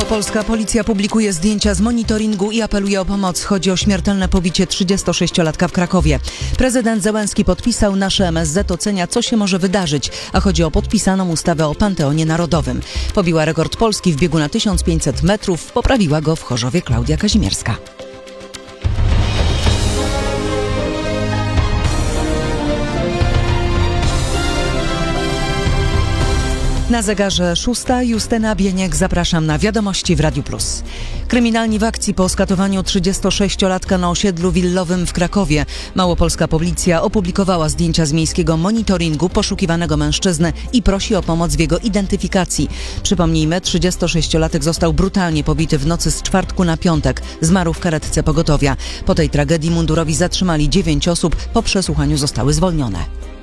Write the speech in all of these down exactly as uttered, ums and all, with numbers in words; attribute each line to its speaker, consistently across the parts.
Speaker 1: Małopolska policja publikuje zdjęcia z monitoringu i apeluje o pomoc. Chodzi o śmiertelne pobicie trzydziestosześciolatka w Krakowie. Prezydent Zełenski podpisał, nasze M S Z ocenia, co się może wydarzyć, a chodzi o podpisaną ustawę o Panteonie Narodowym. Pobiła rekord Polski w biegu na tysiąc pięćset metrów, poprawiła go w Chorzowie Klaudia Kazimierska. Na zegarze szósta. Justyna Bieniek, zapraszam na Wiadomości w Radiu Plus. Kryminalni w akcji po skatowaniu trzydziestosześciolatka na osiedlu willowym w Krakowie. Małopolska policja opublikowała zdjęcia z miejskiego monitoringu poszukiwanego mężczyzny i prosi o pomoc w jego identyfikacji. Przypomnijmy, trzydziestosześciolatek został brutalnie pobity w nocy z czwartku na piątek. Zmarł w karetce pogotowia. Po tej tragedii mundurowi zatrzymali dziewięć osób, po przesłuchaniu zostały zwolnione.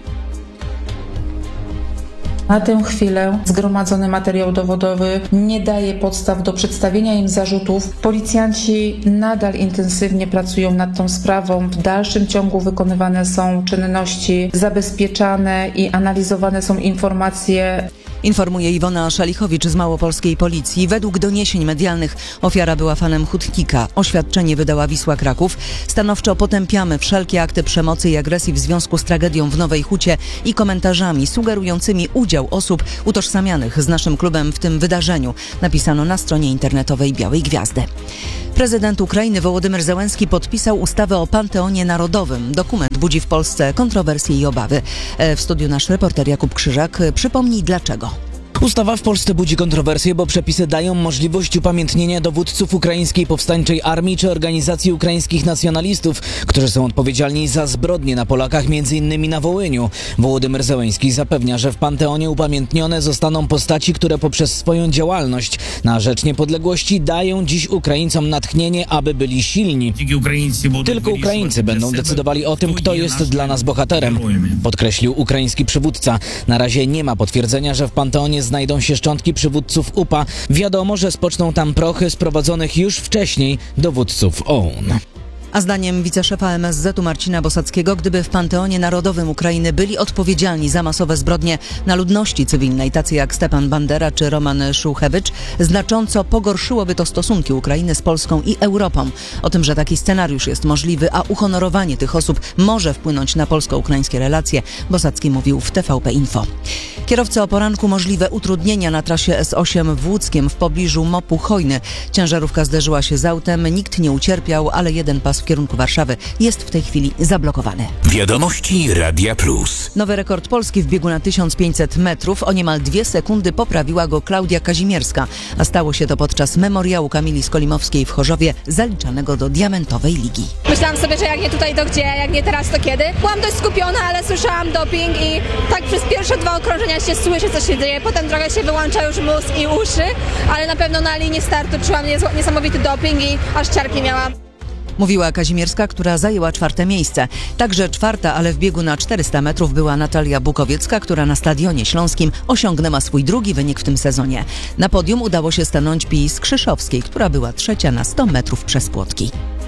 Speaker 2: Na tę chwilę zgromadzony materiał dowodowy nie daje podstaw do przedstawienia im zarzutów. Policjanci nadal intensywnie pracują nad tą sprawą. W dalszym ciągu wykonywane są czynności zabezpieczane i analizowane są informacje.
Speaker 1: Informuje Iwona Szalichowicz z Małopolskiej Policji. Według doniesień medialnych ofiara była fanem hutnika. Oświadczenie wydała Wisła Kraków. Stanowczo potępiamy wszelkie akty przemocy i agresji w związku z tragedią w Nowej Hucie i komentarzami sugerującymi udział osób utożsamianych z naszym klubem w tym wydarzeniu, napisano na stronie internetowej Białej Gwiazdy. Prezydent Ukrainy Wołodymyr Zełenski podpisał ustawę o Panteonie Narodowym. Dokument budzi w Polsce kontrowersje i obawy. W studiu nasz reporter Jakub Krzyżak. Przypomnij dlaczego.
Speaker 3: Ustawa w Polsce budzi kontrowersje, bo przepisy dają możliwość upamiętnienia dowódców ukraińskiej powstańczej armii czy organizacji ukraińskich nacjonalistów, którzy są odpowiedzialni za zbrodnie na Polakach, między innymi na Wołyniu. Wołodymyr Zełenski zapewnia, że w Panteonie upamiętnione zostaną postaci, które poprzez swoją działalność na rzecz niepodległości dają dziś Ukraińcom natchnienie, aby byli silni. Tylko Ukraińcy będą decydowali o tym, kto jest dla nas bohaterem, podkreślił ukraiński przywódca. Na razie nie ma potwierdzenia, że w Panteonie znajdą się szczątki przywódców U P A. Wiadomo, że spoczną tam prochy sprowadzonych już wcześniej dowódców O U N.
Speaker 1: A zdaniem wiceszefa M S Z-u Marcina Bosackiego, gdyby w Panteonie Narodowym Ukrainy byli odpowiedzialni za masowe zbrodnie na ludności cywilnej, tacy jak Stepan Bandera czy Roman Szuchewicz, znacząco pogorszyłoby to stosunki Ukrainy z Polską i Europą. O tym, że taki scenariusz jest możliwy, a uhonorowanie tych osób może wpłynąć na polsko-ukraińskie relacje, Bosacki mówił w T V P Info. Kierowcy o poranku możliwe utrudnienia na trasie S osiem w Łódzkiem w pobliżu mopu Chojny. Ciężarówka zderzyła się z autem, nikt nie ucierpiał, ale jeden pas w kierunku Warszawy jest w tej chwili zablokowany.
Speaker 4: Wiadomości Radia Plus.
Speaker 1: Nowy rekord Polski w biegu na tysiąc pięćset metrów. O niemal dwie sekundy poprawiła go Klaudia Kazimierska, a stało się to podczas memoriału Kamili Skolimowskiej w Chorzowie, zaliczanego do diamentowej ligi.
Speaker 5: Myślałam sobie, że jak nie tutaj, to gdzie, jak nie teraz, to kiedy. Byłam dość skupiona, ale słyszałam doping i tak przez pierwsze dwa okrążenia się słyszy, co się dzieje. Potem trochę się wyłącza już mózg i uszy, ale na pewno na linii startu czułam niesamowity doping i aż ciarki miałam.
Speaker 1: Mówiła Kazimierska, która zajęła czwarte miejsce. Także czwarta, ale w biegu na czterysta metrów była Natalia Bukowiecka, która na Stadionie Śląskim osiągnęła swój drugi wynik w tym sezonie. Na podium udało się stanąć Pii Skrzyszowskiej, która była trzecia na sto metrów przez płotki.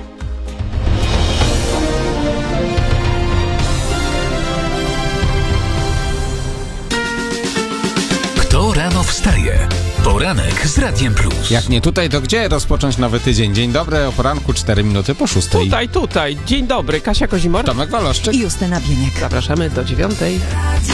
Speaker 4: Kto rano wstaje? Poranek z Radiem Plus.
Speaker 6: Jak nie tutaj, to gdzie rozpocząć nowy tydzień? Dzień dobry, o poranku cztery minuty po szóstej.
Speaker 7: Tutaj, tutaj. Dzień dobry, Kasia Kozimor.
Speaker 6: Tomek Waloszczyk
Speaker 1: I Justyna Bieniek.
Speaker 7: Zapraszamy do dziewiątej.